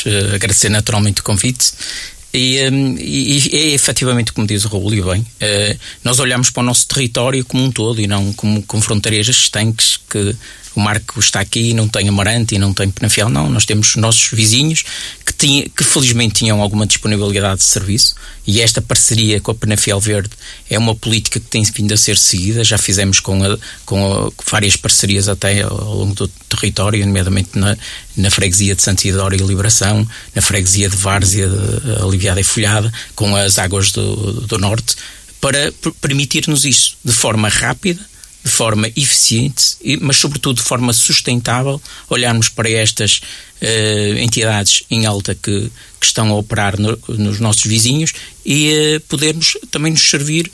agradecer naturalmente o convite. E é efetivamente como diz o Raul, e bem, nós olhamos para o nosso território como um todo e não como com fronteiras estanques, que o Marco está aqui e não tem Amarante e não tem Penafiel. Não, nós temos nossos vizinhos que felizmente tinham alguma disponibilidade de serviço, e esta parceria com a Penafiel Verde é uma política que tem vindo a ser seguida. Já fizemos com várias parcerias até ao longo do território, nomeadamente na freguesia de Santa Isidora e Liberação, na freguesia de Várzea, Aliviada e Folhada, com as águas do Norte, para permitir-nos isso de forma rápida, de forma eficiente, mas sobretudo de forma sustentável, olharmos para estas entidades em alta que estão a operar nos nossos vizinhos e podermos também nos servir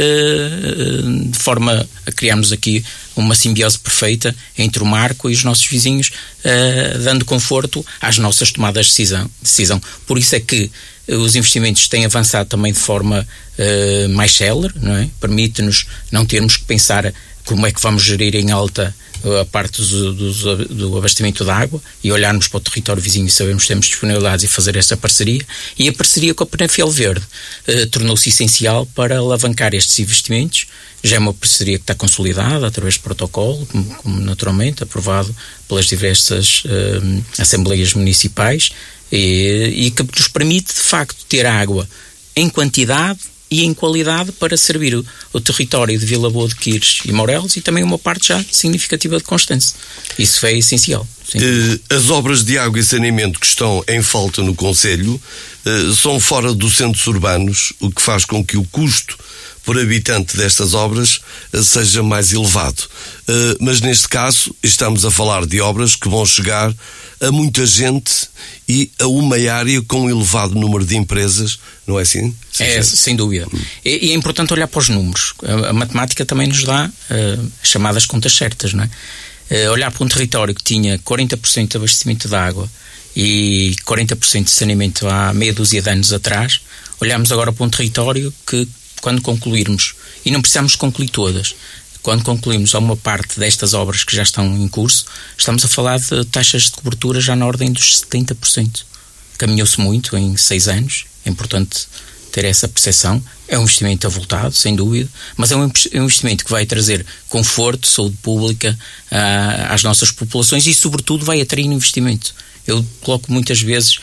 de forma a criarmos aqui uma simbiose perfeita entre o Marco e os nossos vizinhos, dando conforto às nossas tomadas de decisão. Por isso é que os investimentos têm avançado também de forma mais célere, não é? Permite-nos não termos que pensar como é que vamos gerir em alta a parte do abastecimento de água e olharmos para o território vizinho e sabermos que temos disponibilidades e fazer essa parceria. E a parceria com a Penafiel Verde tornou-se essencial para alavancar estes investimentos. Já é uma parceria que está consolidada através de protocolo, como naturalmente aprovado pelas diversas assembleias municipais, e que nos permite de facto ter água em quantidade e em qualidade para servir o território de Vila Boa de Quires e Mourelos, e também uma parte já significativa de Constance. Isso é essencial. As obras de água e saneamento que estão em falta no concelho são fora dos centros urbanos, o que faz com que o custo por habitante destas obras seja mais elevado. Mas neste caso estamos a falar de obras que vão chegar a muita gente e a uma área com um elevado número de empresas, não é assim? É, sem dúvida. E é importante olhar para os números. A matemática também nos dá as chamadas contas certas, não é? Olhar para um território que tinha 40% de abastecimento de água e 40% de saneamento há meia dúzia de anos atrás, olhamos agora para um território que, quando concluirmos, e não precisamos concluir todas, quando concluímos uma parte destas obras que já estão em curso, estamos a falar de taxas de cobertura já na ordem dos 70%. Caminhou-se muito em 6 anos, é importante ter essa percepção. É um investimento avultado, sem dúvida, mas é um investimento que vai trazer conforto, saúde pública às nossas populações e, sobretudo, vai atrair investimento. Eu coloco muitas vezes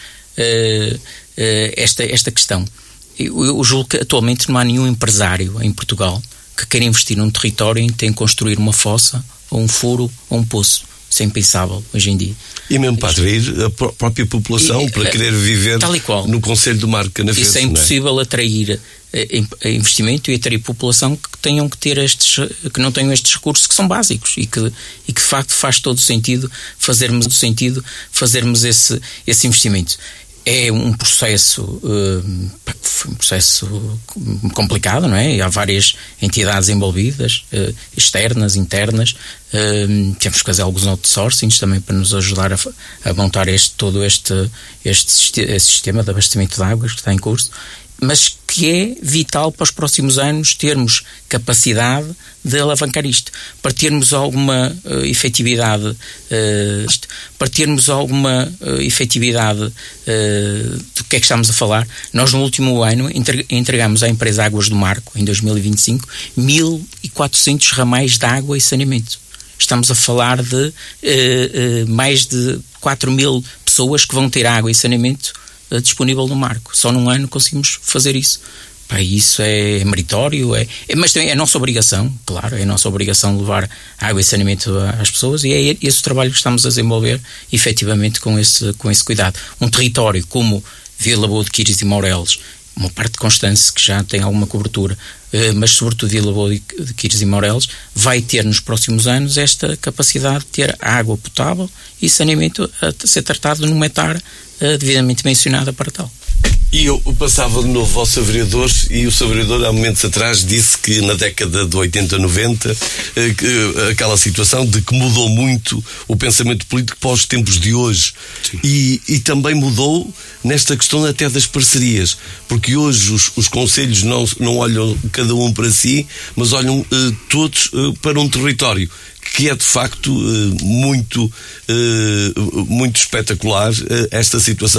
esta questão. Eu julgo que atualmente não há nenhum empresário em Portugal que queira investir num território em que tem que construir uma fossa, ou um furo, ou um poço. Isso é impensável hoje em dia. E mesmo para atrair a própria população para querer viver no concelho do Marco Canavese. Isso é impossível atrair investimento e atrair população que não tenham estes recursos que são básicos e que de facto faz todo o sentido fazermos esse investimento. É um processo complicado, não é? Há várias entidades envolvidas, externas, internas. Temos que fazer alguns outsourcings também para nos ajudar a montar todo este sistema de abastecimento de águas que está em curso, mas que é vital para os próximos anos termos capacidade de alavancar isto, para termos alguma efetividade do que é que estamos a falar. Nós no último ano entregamos à empresa Águas do Marco, em 2025, 1.400 ramais de água e saneamento. Estamos a falar de mais de 4.000 pessoas que vão ter água e saneamento disponível no Marco. Só num ano conseguimos fazer isso. Isso é meritório, mas também é a nossa obrigação, claro, é a nossa obrigação levar água e saneamento às pessoas, e é esse o trabalho que estamos a desenvolver efetivamente com esse cuidado. Um território como Vila Boa de Quires e Mourelos, uma parte de Constance que já tem alguma cobertura, mas sobretudo Vila Boa de Quires e Mourelos, vai ter nos próximos anos esta capacidade de ter água potável e saneamento a ser tratado numa hectare devidamente mencionada para tal. E eu passava de novo ao Sr. Vereador, e o Sr. Vereador há momentos atrás disse que na década de 80, 90 aquela situação de que mudou muito o pensamento político para os tempos de hoje. E também mudou nesta questão até das parcerias, porque hoje os concelhos não olham cada um para si, mas olham todos para um território que é de facto muito espetacular esta situação.